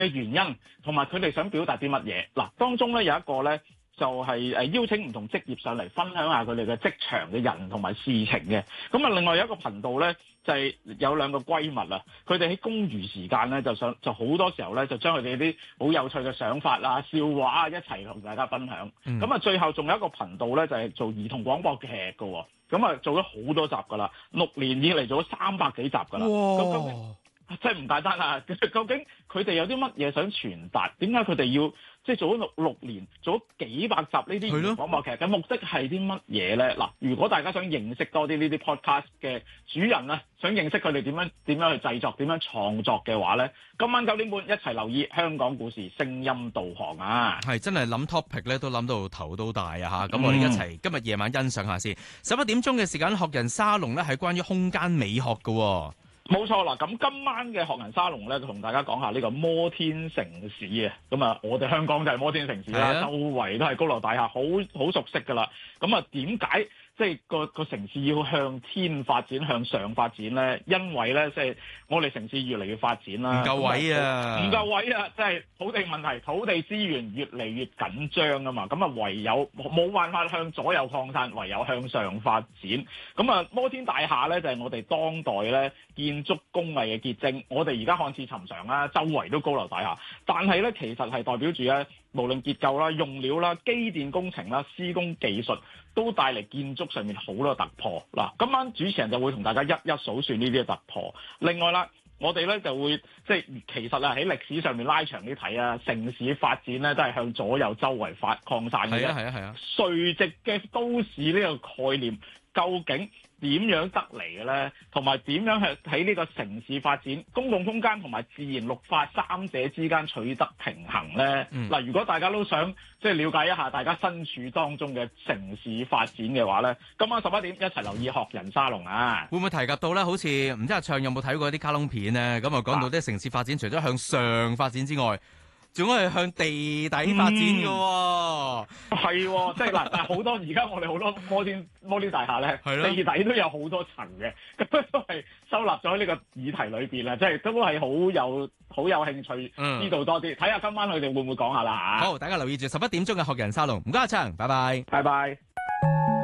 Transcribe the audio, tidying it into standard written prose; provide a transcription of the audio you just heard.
嘅原因，同埋佢哋想表達啲乜嘢。嗱，當中咧有一個咧就係邀請唔同職業上嚟分享下佢哋嘅職場嘅人同埋事情嘅。咁啊，另外有一個頻道咧就係有兩個閨蜜啊，佢哋喺公餘時間咧就好多時候咧就將佢哋啲好有趣嘅想法啊、笑話啊一齊同大家分享。咁啊，最後仲有一個頻道咧就係做兒童廣播劇嘅喎。咁啊，做咗好多集㗎啦，6年以嚟做咗300幾集㗎啦。咁真係唔簡單啊！究竟佢哋有啲乜嘢想傳達？點解佢哋要即係做咗六年，做咗幾百集呢啲兒童廣播劇嘅目的係啲乜嘢咧？嗱，如果大家想認識多啲呢啲 podcast 嘅主人啊，想認識佢哋點樣去製作、點樣創作嘅話咧，今晚9點半一齊留意香港故事聲音導航啊！ 係真係諗 topic 咧，都諗到頭都大啊嚇！咁我哋一齊今日夜晚欣賞下先。11點鐘嘅時間，學人沙龍咧係關於空間美學嘅喎。 冇錯啦，咁今晚嘅學人沙龍咧，就同大家講下呢個摩天城市啊。咁啊，我哋香港就係摩天城市啦，周圍都係高樓大廈，好熟悉噶啦。咁啊，點解即係個城市要向天發展、向上發展咧？因為咧，即係我哋城市越嚟越發展啦， 唔夠位啊， 唔夠位啊！即係土地問題、土地資源越嚟越緊張啊嘛。咁啊，唯有冇辦法向左右擴散，唯有向上發展。咁啊，摩天大廈咧就係我哋當代咧建築工藝嘅結晶。我哋而家看似尋常啦，周圍都高樓大廈，但係咧其實係代表住咧，無論結構啦、用料啦、機電工程啦、施工技術，都帶嚟建築上面好多突破。嗱，今晚主持人就會同大家一一數算呢啲嘅突破。另外啦，我哋咧就會即係其實啊喺歷史上面拉長啲睇啊，城市發展咧都係向左右周圍擴散嘅。 係啊。 垂直嘅都市呢個概念究竟點樣得嚟嘅咧？同埋點樣喺呢個城市發展、公共空間同埋自然綠化三者之間取得平衡咧？嗱，如果大家都想即係了解一下大家身處當中嘅城市發展嘅話咧，今晚11點一齊留意學人沙龍啊！ 會唔會提及到咧？好似唔知阿暢有冇睇過啲卡通片咧？咁啊講到啲城市發展，除咗向上發展之外，仲係向地底發展嘅喎。係即係嗱，好多而家我哋好多摩天大廈咧，地底都有好多層嘅，咁都係收納咗喺呢個議題裏邊啦，即係都係好有興趣知道多啲，睇下今晚佢哋會唔會講下啦嚇。 好，大家留意住11點鐘嘅學人沙龍，唔該阿暢，拜拜。 拜拜。